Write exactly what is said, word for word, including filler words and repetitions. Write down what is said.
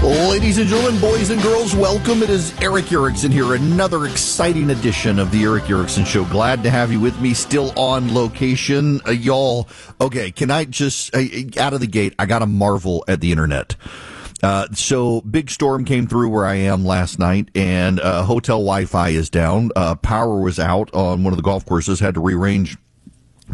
Ladies and gentlemen, boys and girls, welcome. It is Erick Erickson here, another exciting edition of the Erick Erickson Show. Glad to have you with me, still on location. Uh, y'all, okay, can I just, uh, out of the gate, I got to marvel at the internet. Uh, so, big storm came through where I am last night, and uh, hotel Wi-Fi is down. Uh, power was out on one of the golf courses, had to rearrange